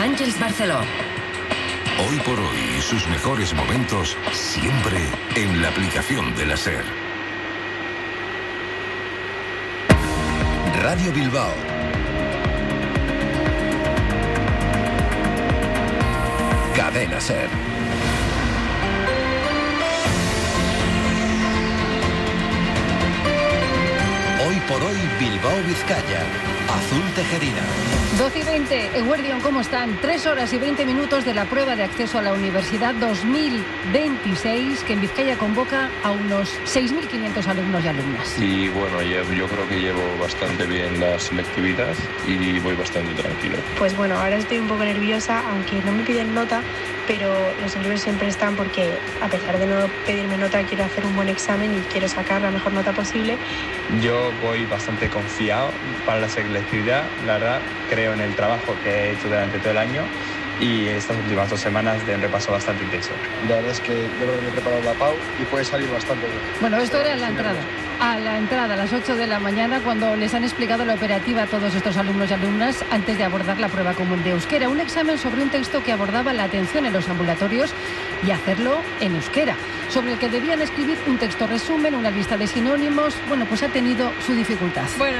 Àngels Barceló. Hoy por hoy y sus mejores momentos siempre en la aplicación de la SER. Radio Bilbao. Cadena SER. Hoy por hoy Bilbao Vizcaya. Azul Tejerina. 12:20, Eguerdión, ¿cómo están? 3 horas y 20 minutos de la prueba de acceso a la Universidad 2026, que en Vizcaya convoca a unos 6.500 alumnos y alumnas. Y bueno, yo creo que llevo bastante bien la selectividad y voy bastante tranquilo. Pues bueno, ahora estoy un poco nerviosa, aunque no me piden nota, pero los nervios siempre están porque, a pesar de no pedirme nota, quiero hacer un buen examen y quiero sacar la mejor nota posible. Yo voy bastante confiado para la selectividad, la verdad, creo en el trabajo que he hecho durante todo el año y estas últimas 2 semanas de un repaso bastante intenso. La verdad es que yo creo que me he preparado la PAU y puede salir bastante bien. Bueno, esto era en la entrada. A la entrada, a las 8 de la mañana, cuando les han explicado la operativa a todos estos alumnos y alumnas antes de abordar la prueba común de euskera. Un examen sobre un texto que abordaba la atención en los ambulatorios y hacerlo en euskera, sobre el que debían escribir un texto resumen, una lista de sinónimos. Bueno, pues ha tenido su dificultad. Bueno,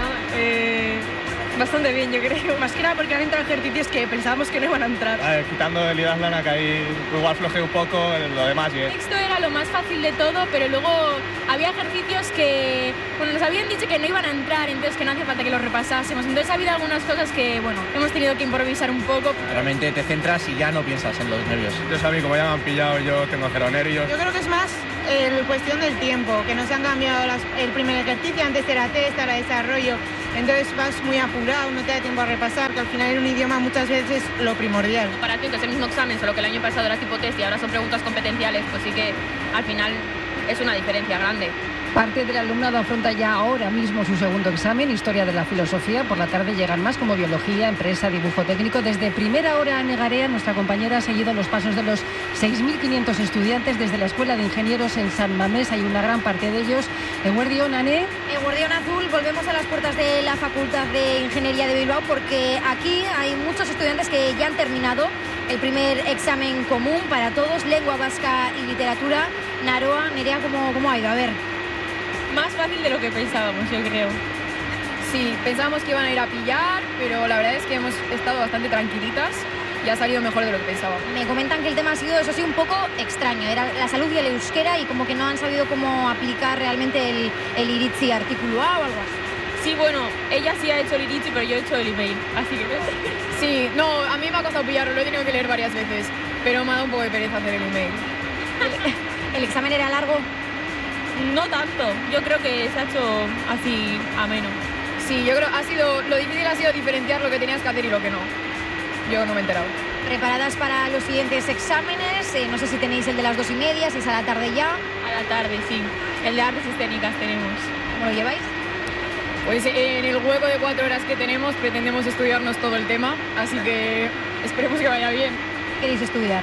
bastante bien, yo creo. Más que nada porque han entrado ejercicios que pensábamos que no iban a entrar. Quitando el Idazlana, que ahí igual flojeé un poco, lo demás bien. El texto era lo más fácil de todo, pero luego había ejercicios que, bueno, nos habían dicho que no iban a entrar, entonces que no hacía falta que los repasásemos. Entonces ha habido algunas cosas que, bueno, hemos tenido que improvisar un poco. Realmente te centras y ya no piensas en los nervios. Entonces a mí, como ya me han pillado, yo tengo 0 nervios. Yo creo que es más cuestión del tiempo, que nos han cambiado el primer ejercicio, antes era test, ahora desarrollo. Entonces vas muy apurado, no te da tiempo a repasar, que al final en un idioma muchas veces es lo primordial. Para ti, entonces el mismo examen, solo que el año pasado era tipo test y ahora son preguntas competenciales, pues sí que al final es una diferencia grande. Parte del alumnado afronta ya ahora mismo su segundo examen, Historia de la Filosofía. Por la tarde llegan más como Biología, Empresa, Dibujo Técnico. Desde primera hora, Ane Garea, nuestra compañera, ha seguido los pasos de los 6.500 estudiantes desde la Escuela de Ingenieros en San Mamés. Hay una gran parte de ellos. Eguerdión, Ane. Eguerdión Azul, volvemos a las puertas de la Facultad de Ingeniería de Bilbao, porque aquí hay muchos estudiantes que ya han terminado el primer examen común para todos, lengua vasca y literatura. Naroa, Nerea, ¿cómo ha ido? A ver. Más fácil de lo que pensábamos, yo creo. Sí, pensábamos que iban a ir a pillar, pero la verdad es que hemos estado bastante tranquilitas y ha salido mejor de lo que pensábamos. Me comentan que el tema ha sido, eso sí, un poco extraño. Era la salud y el euskera y como que no han sabido cómo aplicar realmente el iritzi artículo A o algo así. Sí, bueno, ella sí ha hecho el iritzi, pero yo he hecho el email, así que... Sí, no, a mí me ha costado pillarlo, lo he tenido que leer varias veces, pero me ha dado un poco de pereza hacer el email. ¿El examen era largo? No tanto, yo creo que se ha hecho así ameno. Sí, yo creo lo difícil ha sido diferenciar lo que tenías que hacer y lo que no. Yo no me he enterado. ¿Preparadas para los siguientes exámenes? No sé si tenéis el de las 2:30, si es a la tarde ya. A la tarde, sí. El de artes escénicas tenemos. ¿Cómo lo lleváis? Pues en el hueco de 4 horas que tenemos pretendemos estudiarnos todo el tema, así que esperemos que vaya bien. ¿Qué queréis estudiar?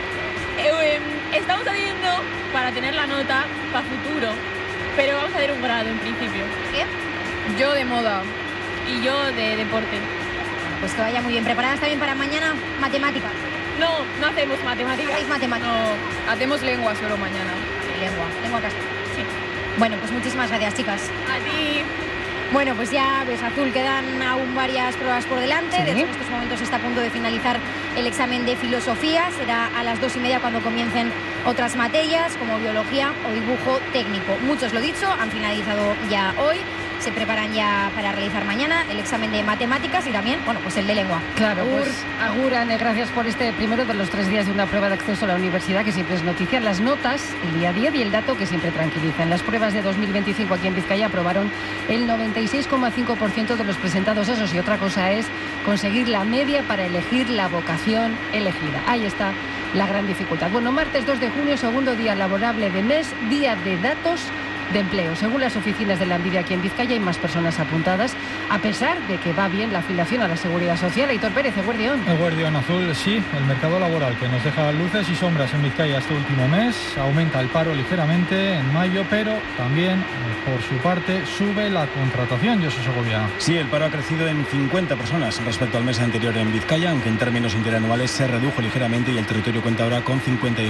Estamos haciendo para tener la nota para futuro, pero vamos a hacer un grado en principio. ¿Qué? Yo de moda. Y yo de deporte. Pues que vaya muy bien. ¿Preparadas también para mañana matemáticas? No hacemos matemáticas. ¿Hacéis matemáticas? No, hacemos lengua solo mañana. Lengua castellana. Sí. Bueno, pues muchísimas gracias, chicas. A ti. Bueno, pues ya ves, Azul, quedan aún varias pruebas por delante. ¿Sí? De hecho, en estos momentos está a punto de finalizar el examen de filosofía. Será a las 2:30 cuando comiencen otras materias, como biología o dibujo técnico. Muchos, lo dicho, han finalizado ya hoy. Se preparan ya para realizar mañana el examen de matemáticas y también, bueno, pues el de lengua. Claro, pues Ane, gracias por este primero de los 3 días de una prueba de acceso a la universidad que siempre es noticia. Las notas, el día 10 y el dato que siempre tranquiliza. En las pruebas de 2025 aquí en Vizcaya aprobaron el 96,5% de los presentados. Eso sí, otra cosa es conseguir la media para elegir la vocación elegida. Ahí está la gran dificultad. Bueno, martes 2 de junio, segundo día laborable de mes, día de datos de empleo. Según las oficinas de Lanbide aquí en Vizcaya hay más personas apuntadas, a pesar de que va bien la afiliación a la Seguridad Social. Aitor Pérez, Eguerdión. Eguerdión Azul, sí, el mercado laboral que nos deja luces y sombras en Vizcaya este último mes. Aumenta el paro ligeramente en mayo, pero también por su parte, sube la contratación. Josu Segovia. Sí, el paro ha crecido en 50 personas respecto al mes anterior en Vizcaya, aunque en términos interanuales se redujo ligeramente y el territorio cuenta ahora con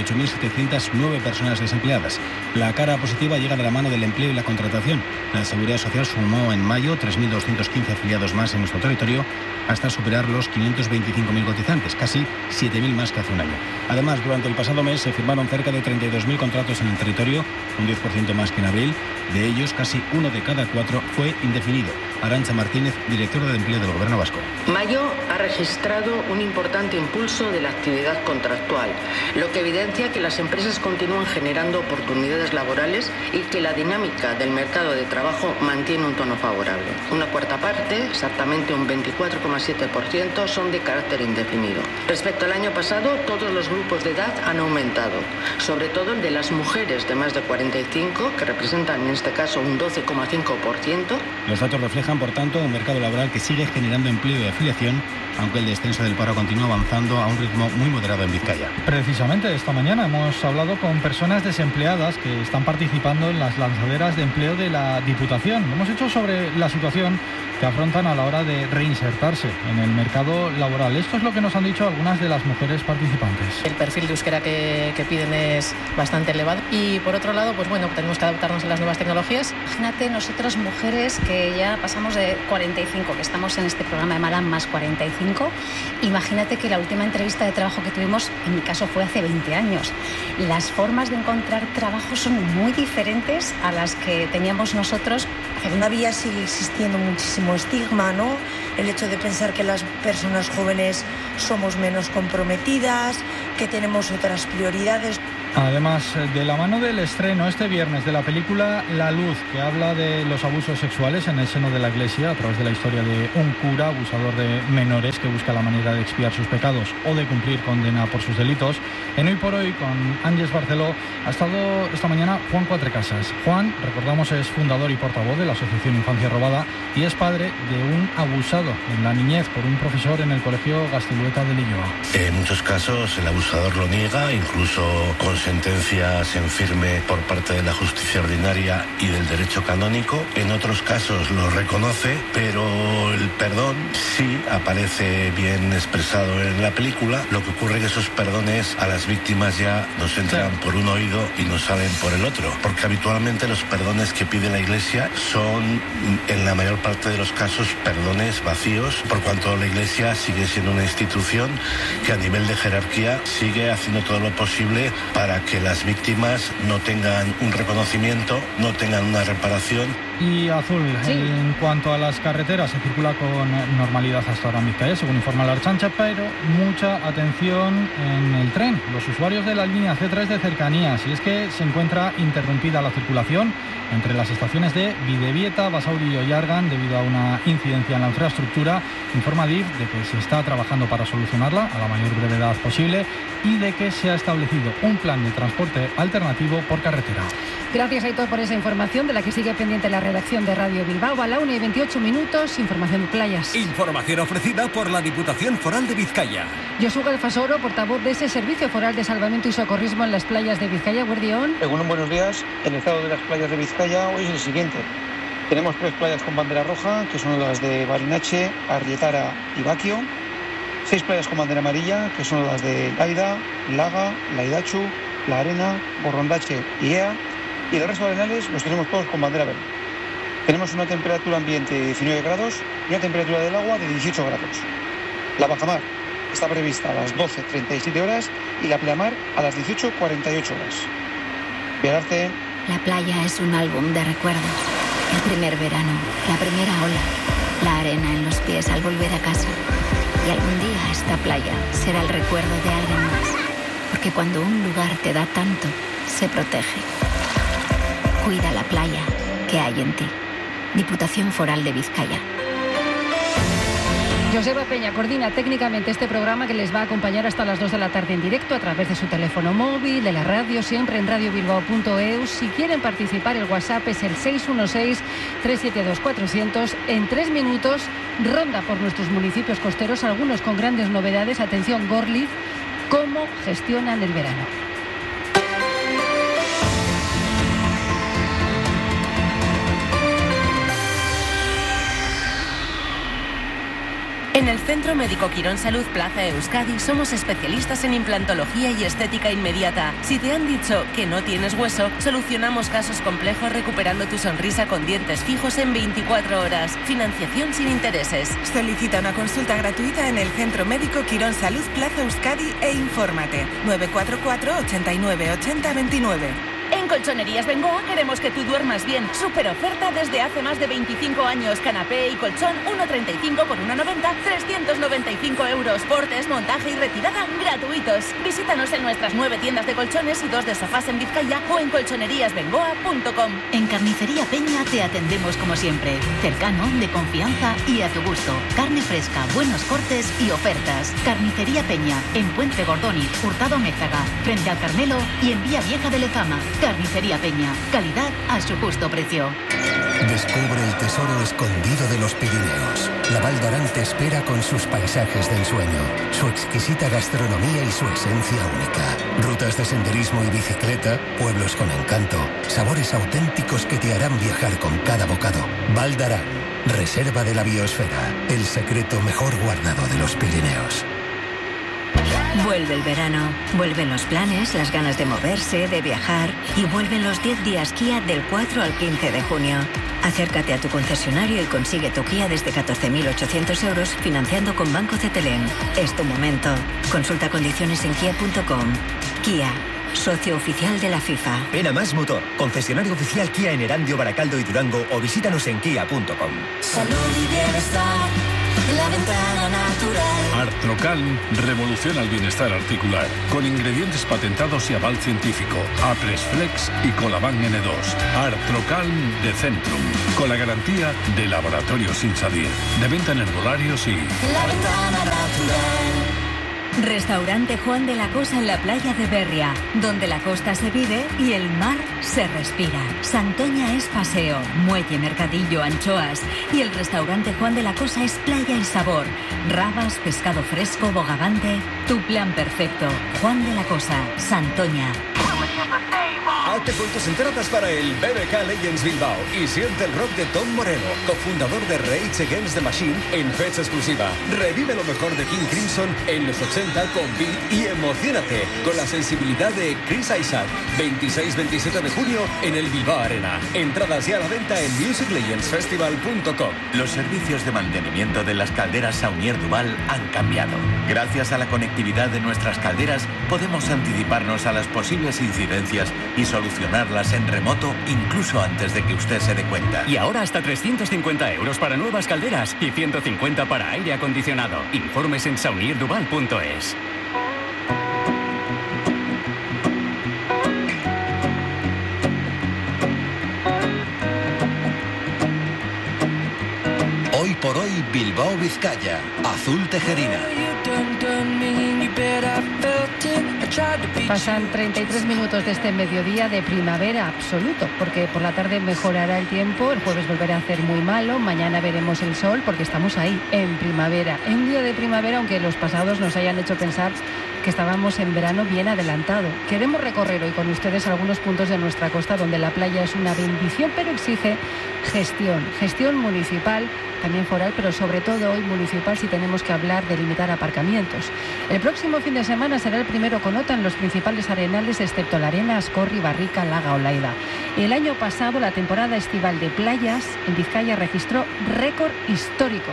58.709 personas desempleadas. La cara positiva llega de la mano del empleo y la contratación. La Seguridad Social sumó en mayo 3.215 afiliados más en nuestro territorio, hasta superar los 525.000 cotizantes, casi 7.000 más que hace un año. Además, durante el pasado mes se firmaron cerca de 32.000 contratos en el territorio, un 10% más que en abril. De ellos, casi 1 de cada 4 fue indefinido. Arantxa Martínez, directora de Empleo del Gobierno vasco. Mayo ha registrado un importante impulso de la actividad contractual, lo que evidencia que las empresas continúan generando oportunidades laborales y que la dinámica del mercado de trabajo mantiene un tono favorable. Una cuarta parte, exactamente un 24,7%, son de carácter indefinido. Respecto al año pasado, todos los grupos de edad han aumentado, sobre todo el de las mujeres de más de 45, que representan en este caso un 12,5%. Los datos reflejan, por tanto, un mercado laboral que sigue generando empleo y afiliación, aunque el descenso del paro continúa avanzando a un ritmo muy moderado en Vizcaya. Precisamente esta mañana hemos hablado con personas desempleadas que están participando en las lanzaderas de empleo de la Diputación. Hemos hecho sobre la situación que afrontan a la hora de reinsertarse en el mercado laboral. Esto es lo que nos han dicho algunas de las mujeres participantes. El perfil de euskera que piden es bastante elevado y por otro lado, pues bueno, tenemos que adaptarnos a las nuevas tecnologías. Imagínate nosotras mujeres que ya pasamos de 45, que estamos en este programa de Madame más 45. Imagínate que la última entrevista de trabajo que tuvimos, en mi caso, fue hace 20 años. Las formas de encontrar trabajo son muy diferentes a las que teníamos nosotros. Todavía sigue existiendo muchísimo estigma, ¿no? El hecho de pensar que las personas jóvenes somos menos comprometidas, que tenemos otras prioridades. Además, de la mano del estreno este viernes de la película La Luz, que habla de los abusos sexuales en el seno de la Iglesia a través de la historia de un cura abusador de menores que busca la manera de expiar sus pecados o de cumplir condena por sus delitos, en Hoy por Hoy con Ángeles Barceló ha estado esta mañana Juan Cuatrecasas. Juan, recordamos, es fundador y portavoz de la Asociación Infancia Robada y es padre de un abusado en la niñez por un profesor en el colegio Gaztelueta de Leioa. En muchos casos el abusador lo niega, incluso con sentencias en firme por parte de la justicia ordinaria y del derecho canónico. En otros casos lo reconoce, pero el perdón sí aparece bien expresado en la película. Lo que ocurre es que esos perdones a las víctimas ya nos entran por un oído y nos salen por el otro, porque habitualmente los perdones que pide la Iglesia son, en la mayor parte de los casos, perdones vacíos, por cuanto la Iglesia sigue siendo una institución que a nivel de jerarquía sigue haciendo todo lo posible para que las víctimas no tengan un reconocimiento, no tengan una reparación. Y Azul, sí. En cuanto a las carreteras, se circula con normalidad hasta ahora en Vizcaya, según informa la Ertzaintza, pero mucha atención en el tren. Los usuarios de la línea C3 de cercanías, y es que se encuentra interrumpida la circulación entre las estaciones de Bidebieta, Basauri y Ollargan debido a una incidencia en la infraestructura. Informa DIF de que se está trabajando para solucionarla a la mayor brevedad posible y de que se ha establecido un plan de transporte alternativo por carretera. Gracias, Aitor, por esa información de la que sigue pendiente la redacción de Radio Bilbao. A la 1:28, información de playas. Información ofrecida por la Diputación Foral de Vizcaya. Josu Galfasoro, portavoz de ese Servicio Foral de Salvamento y Socorrismo en las playas de Vizcaya. Guardión. Buenos días. El estado de las playas de Vizcaya hoy es el siguiente. Tenemos 3 playas con bandera roja, que son las de Barinache, Arrietara y Baquio. 6 playas con bandera amarilla, que son las de Laida, Laga, Laidachu, La Arena, Borrondache y Ea. Y el resto de arenales los tenemos todos con bandera verde. Tenemos una temperatura ambiente de 19 grados y una temperatura del agua de 18 grados. La bajamar está prevista a las 12:37 horas y la pleamar a las 18:48 horas. Viajarte. La playa es un álbum de recuerdos. El primer verano, la primera ola, la arena en los pies al volver a casa. Y algún día esta playa será el recuerdo de alguien más. Porque cuando un lugar te da tanto, se protege. Cuida la playa que hay en ti. Diputación Foral de Vizcaya. Joseba Peña coordina técnicamente este programa que les va a acompañar hasta las 2 de la tarde en directo a través de su teléfono móvil, de la radio, siempre en radiobilbao.eus. Si quieren participar, el WhatsApp es el 616-372-400. En 3 minutos, ronda por nuestros municipios costeros, algunos con grandes novedades. Atención, Gorliz, ¿cómo gestionan el verano? En el Centro Médico Quirón Salud Plaza Euskadi somos especialistas en implantología y estética inmediata. Si te han dicho que no tienes hueso, solucionamos casos complejos recuperando tu sonrisa con dientes fijos en 24 horas. Financiación sin intereses. Solicita una consulta gratuita en el Centro Médico Quirón Salud Plaza Euskadi e infórmate. 944 89 80 29. En Colchonerías Bengoa queremos que tú duermas bien. Super oferta desde hace más de 25 años. Canapé y colchón 1,35 por 1,90, 395 euros. Portes, montaje y retirada gratuitos. Visítanos en nuestras 9 tiendas de colchones y 2 de sofás en Vizcaya o en colchoneríasbengoa.com. En Carnicería Peña te atendemos como siempre. Cercano, de confianza y a tu gusto. Carne fresca, buenos cortes y ofertas. Carnicería Peña, en Puente Gordoni, Hurtado Mézaga, frente al Carmelo y en Vía Vieja de Lezama. Carnicería Peña, calidad a su justo precio. Descubre el tesoro escondido de los Pirineos. La Val d'Aran te espera con sus paisajes de ensueño, su exquisita gastronomía y su esencia única. Rutas de senderismo y bicicleta, pueblos con encanto, sabores auténticos que te harán viajar con cada bocado. Val d'Aran, reserva de la biosfera, el secreto mejor guardado de los Pirineos. Vuelve el verano, vuelven los planes, las ganas de moverse, de viajar y vuelven los 10 días Kia del 4 al 15 de junio. Acércate a tu concesionario y consigue tu Kia desde 14.800 euros financiando con Banco CTLM. Es tu momento. Consulta condiciones en kia.com. Kia, socio oficial de la FIFA. Ven a Más Motor, concesionario oficial Kia en Erandio, Baracaldo y Durango o visítanos en kia.com. Salud y bienestar. La Ventana Natural. Artrocal revoluciona el bienestar articular con ingredientes patentados y aval científico. Apresflex y Colaban N2. Artrocal de Centrum, con la garantía de Laboratorios Insadir. De venta en herbolarios y... La Ventana Natural. Restaurante Juan de la Cosa en la playa de Berria, donde la costa se vive y el mar se respira. Santoña es paseo, muelle, mercadillo, anchoas. Y el restaurante Juan de la Cosa es playa y sabor. Rabas, pescado fresco, bogavante. Tu plan perfecto. Juan de la Cosa, Santoña. Hazte con tus entradas para el BBK Legends Bilbao y siente el rock de Tom Morello, cofundador de Rage Against the Machine, en fecha exclusiva. Revive lo mejor de King Crimson en los 80 con beat y emocionate con la sensibilidad de Chris Isaac. 26-27 de junio en el Bilbao Arena. Entradas ya a la venta en musiclegendsfestival.com. Los servicios de mantenimiento de las calderas Saunier Duval han cambiado. Gracias a la conectividad de nuestras calderas podemos anticiparnos a las posibles incidencias y solucionarlas en remoto incluso antes de que usted se dé cuenta. Y ahora hasta 350 euros para nuevas calderas y 150 para aire acondicionado. Informes en saunierduval.es. Hoy por hoy, Bilbao, Vizcaya, Azul Tejerina. Pasan 33 minutos de este mediodía de primavera absoluto, porque por la tarde mejorará el tiempo, el jueves volverá a hacer muy malo, mañana veremos el sol, porque estamos ahí, en primavera. En un día de primavera, aunque los pasados nos hayan hecho pensar que estábamos en verano bien adelantado. Queremos recorrer hoy con ustedes algunos puntos de nuestra costa donde la playa es una bendición, pero exige gestión municipal, también foral, pero sobre todo hoy municipal si tenemos que hablar de limitar aparcamientos. El próximo fin de semana será el primero con OTA en los principales arenales, excepto la Arena, Ascorri, Barrica, Laga o Laida. El año pasado, la temporada estival de playas en Vizcaya registró récord histórico.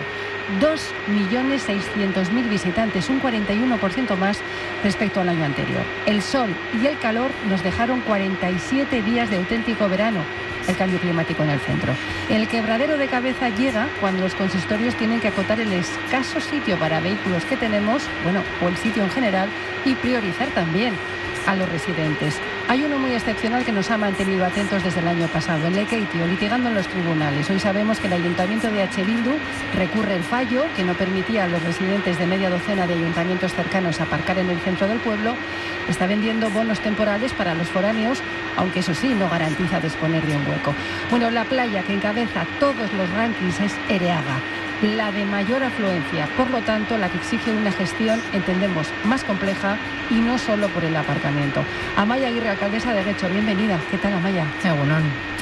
2.600.000 visitantes, un 41% más respecto al año anterior. El sol y el calor nos dejaron 47 días de auténtico verano. El cambio climático en el centro. El quebradero de cabeza llega cuando los consistorios tienen que acotar el escaso sitio para vehículos que tenemos, o el sitio en general, y priorizar también a los residentes. Hay uno muy excepcional que nos ha mantenido atentos desde el año pasado, el Lekeitio, litigando en los tribunales. Hoy sabemos que el Ayuntamiento de H. Bildu recurre el fallo que no permitía a los residentes de media docena de ayuntamientos cercanos aparcar en el centro del pueblo. Está vendiendo bonos temporales para los foráneos, aunque eso sí, no garantiza disponer de un hueco. Bueno, la playa que encabeza todos los rankings es Ereaga, la de mayor afluencia, por lo tanto la que exige una gestión, entendemos, más compleja y no solo por el aparcamiento. Amaya Aguirre, alcaldesa de Guecho, bienvenida. ¿Qué tal, Amaya?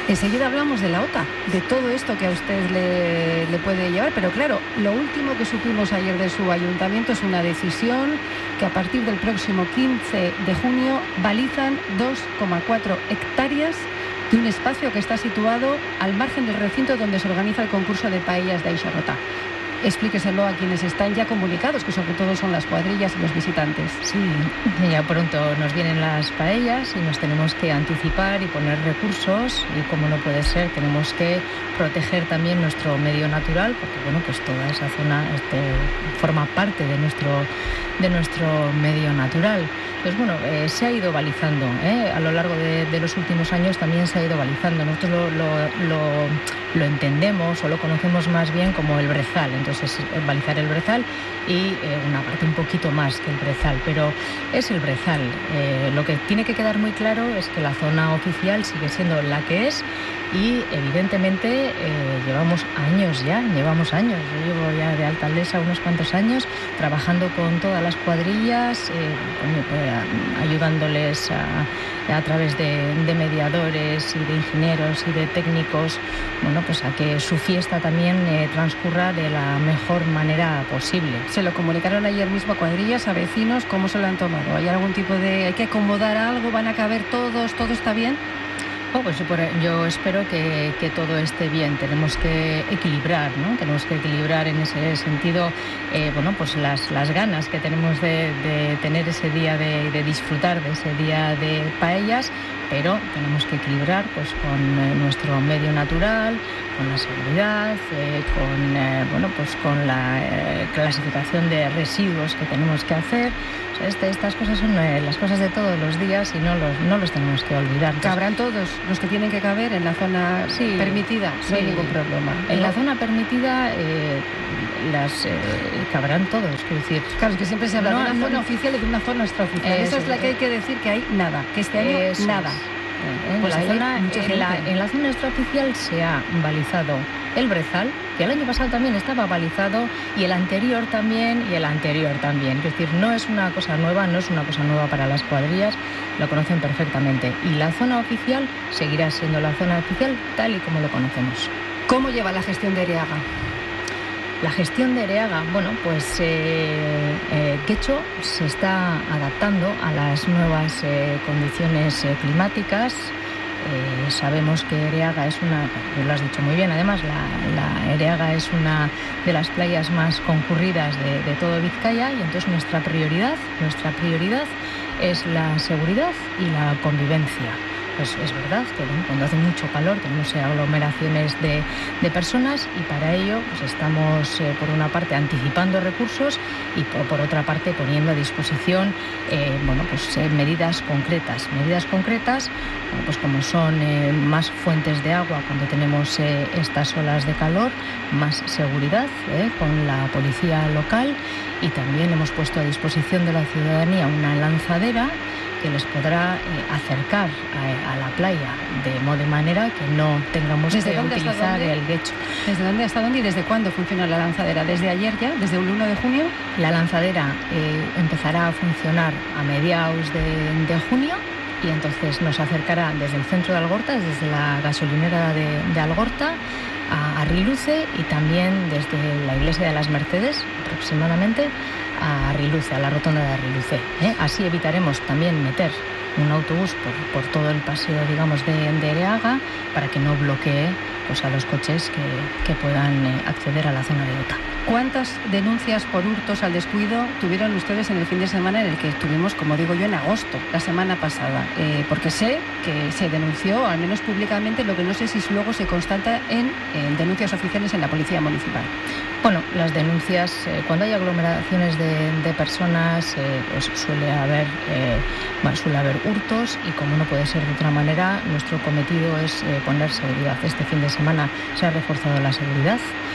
Enseguida hablamos de la OTA, de todo esto que a usted le puede llevar, pero claro, lo último que supimos ayer de su ayuntamiento es una decisión que a partir del próximo 15 de junio balizan 2,4 hectáreas de un espacio que está situado al margen del recinto donde se organiza el concurso de paellas de Aixarota. Explíqueselo a quienes están ya comunicados, que sobre todo son las cuadrillas y los visitantes. Sí, ya pronto nos vienen las paellas y nos tenemos que anticipar y poner recursos, y como no puede ser, tenemos que proteger también nuestro medio natural, porque bueno, pues toda esa zona forma parte de nuestro medio natural. Pues bueno, se ha ido balizando, a lo largo de los últimos años también se ha ido balizando. Nosotros lo entendemos o lo conocemos más bien como el brezal. Entonces, balizar el brezal y una parte un poquito más que el brezal, pero es el brezal. Lo que tiene que quedar muy claro es que la zona oficial sigue siendo la que es, y evidentemente llevamos años. Yo llevo ya de alcaldesa unos cuantos años trabajando con todas las cuadrillas, ayudándoles a través de mediadores y de ingenieros y de técnicos, bueno, pues a que su fiesta también transcurra de la mejor manera posible. ¿Se lo comunicaron ayer mismo a cuadrillas, a vecinos? ¿Cómo se lo han tomado? ¿Hay algún tipo de... hay que acomodar algo? ¿Van a caber todos? ¿Todo está bien? Pues yo espero que todo esté bien. Tenemos que equilibrar, ¿no? Tenemos que equilibrar en ese sentido, pues las ganas que tenemos de tener ese día, de disfrutar de ese día de paellas, pero tenemos que equilibrar pues con nuestro medio natural, con la seguridad, con la clasificación de residuos que tenemos que hacer. O sea, estas cosas son las cosas de todos los días y no los tenemos que olvidar. ¿Cabrán todos los que tienen que caber en la zona permitida? No hay ningún problema. En la zona permitida cabrán todos, quiero decir. Claro, es que siempre se habla de una zona oficial y de una zona extraoficial. Eso es la que hay que decir, que hay nada, que este año nada. Pues en la zona extraoficial se ha balizado el brezal, que el año pasado también estaba balizado, y el anterior también, Es decir, no es una cosa nueva para las cuadrillas, lo conocen perfectamente. Y la zona oficial seguirá siendo la zona oficial tal y como lo conocemos. ¿Cómo lleva la gestión de Ereaga? La gestión de Ereaga, Getxo se está adaptando a las nuevas condiciones climáticas. Sabemos que Ereaga es lo has dicho muy bien, además, la Ereaga es una de las playas más concurridas de todo Vizcaya, y entonces nuestra prioridad es la seguridad y la convivencia. Pues es verdad que cuando hace mucho calor tenemos aglomeraciones de personas, y para ello pues estamos por una parte anticipando recursos y por otra parte poniendo a disposición medidas concretas, pues como son más fuentes de agua cuando tenemos estas olas de calor, más seguridad con la policía local, y también hemos puesto a disposición de la ciudadanía una lanzadera que les podrá acercar a la playa de manera que no tengamos que utilizar el Getxo. ¿Desde dónde hasta dónde y desde cuándo funciona la lanzadera? ¿Desde ayer ya? ¿Desde el 1 de junio? La lanzadera empezará a funcionar a mediados de junio, y entonces nos acercará desde el centro de Algorta, desde la gasolinera de Algorta, a Riluce, y también desde la iglesia de las Mercedes aproximadamente a Riluce, a la rotonda de Riluce. Así evitaremos también meter un autobús por todo el paseo, digamos, de Ereaga, para que no bloquee pues a los coches que puedan acceder a la zona de OTA. ¿Cuántas denuncias por hurtos al descuido tuvieron ustedes en el fin de semana en el que estuvimos, como digo yo, en agosto, la semana pasada? Porque sé que se denunció, al menos públicamente, lo que no sé si luego se constata en denuncias oficiales en la Policía Municipal. Bueno, las denuncias, cuando hay aglomeraciones de personas, pues suele haber hurtos, y como no puede ser de otra manera, nuestro cometido es poner seguridad. Este fin de semana se ha reforzado la seguridad.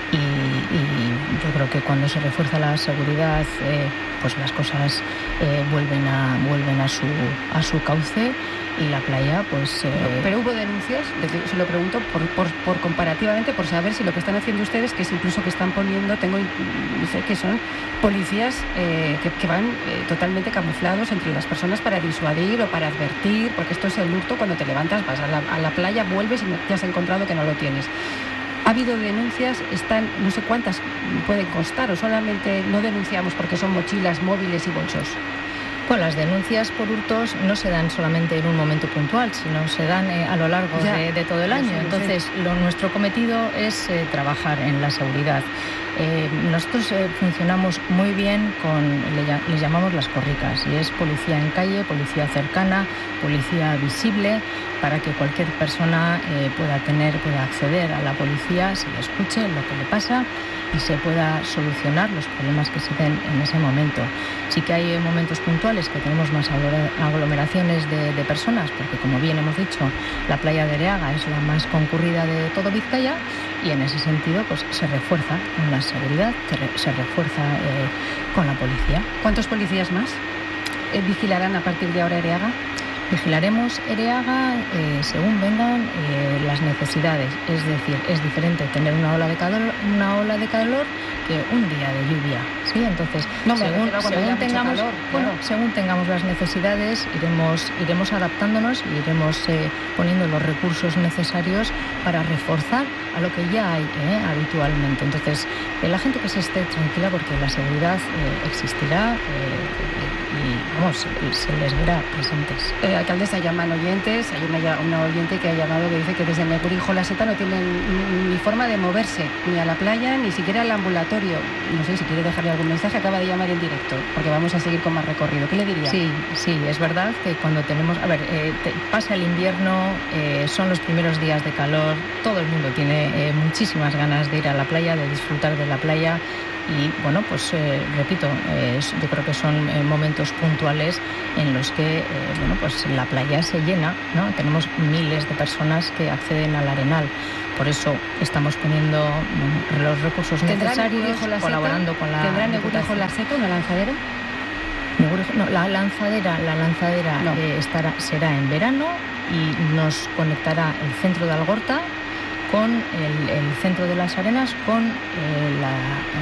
y yo creo que cuando se refuerza la seguridad, pues las cosas vuelven a su cauce. Y la playa, pues... Pero hubo denuncias, se lo pregunto por comparativamente, por saber si lo que están haciendo ustedes, que es incluso que están poniendo, sé que son policías que van totalmente camuflados entre las personas para disuadir o para advertir, porque esto es el hurto cuando te levantas, vas a la playa, vuelves y te has encontrado que no lo tienes. Ha habido denuncias, están, no sé cuántas pueden constar, o solamente no denunciamos porque son mochilas, móviles y bolsos. Bueno, las denuncias por hurtos no se dan solamente en un momento puntual, sino se dan a lo largo de todo el año. Entonces, nuestro cometido es trabajar en la seguridad. Nosotros funcionamos muy bien les llamamos las corricas, y es policía en calle, policía cercana, policía visible, para que cualquier persona pueda acceder a la policía, se le escuche lo que le pasa y se pueda solucionar los problemas que se den en ese momento. Sí que hay momentos puntuales que tenemos más aglomeraciones de personas, porque como bien hemos dicho, la playa de Areaga es la más concurrida de todo Vizcaya, y en ese sentido pues se refuerza con la seguridad, se refuerza con la policía. ¿Cuántos policías más vigilarán a partir de ahora Areaga? Vigilaremos Areaga según vengan las necesidades. Es decir, es diferente tener una ola de calor que un día de lluvia. ¿Sí? Entonces, según tengamos las necesidades, iremos adaptándonos y iremos poniendo los recursos necesarios para reforzar a lo que ya hay habitualmente. Entonces, la gente que se esté tranquila, porque la seguridad existirá y se les verá presentes. Alcaldesa, llaman oyentes. Hay una oyente que ha llamado que dice que desde Megurijo La Seta no tienen ni forma de moverse, ni a la playa, ni siquiera al ambulatorio. No sé si quiere dejarle algún mensaje. Acaba de llamar en directo, porque vamos a seguir con más recorrido. ¿Qué le diría? Sí, es verdad que cuando tenemos... pasa el invierno, son los primeros días de calor, todo el mundo tiene muchísimas ganas de ir a la playa, de disfrutar de la playa. Y bueno, pues repito, yo creo que son momentos puntuales en los que pues la playa se llena, ¿no? Tenemos miles de personas que acceden al Arenal. Por eso estamos poniendo los recursos necesarios, colaborando con la... ¿Tendrá Megurijo La Seta una lanzadera? La lanzadera no. Será en verano y nos conectará el centro de Algorta con el centro de las Arenas con la